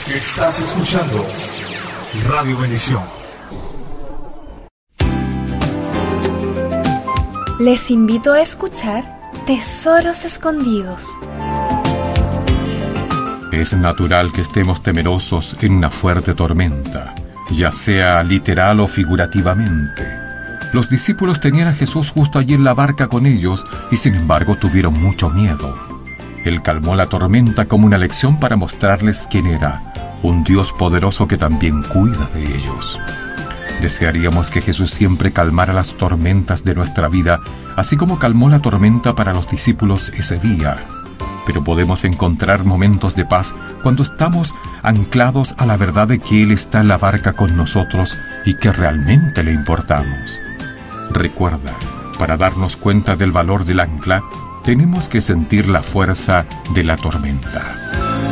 Estás escuchando Radio Bendición. Les invito a escuchar Tesoros Escondidos. Es natural que estemos temerosos en una fuerte tormenta, ya sea literal o figurativamente. Los discípulos tenían a Jesús justo allí en la barca con ellos y sin embargo tuvieron mucho miedo. Él calmó la tormenta como una lección para mostrarles quién era, un Dios poderoso que también cuida de ellos. Desearíamos que Jesús siempre calmara las tormentas de nuestra vida, así como calmó la tormenta para los discípulos ese día. Pero podemos encontrar momentos de paz cuando estamos anclados a la verdad de que Él está en la barca con nosotros y que realmente le importamos. Recuerda, para darnos cuenta del valor del ancla, tenemos que sentir la fuerza de la tormenta.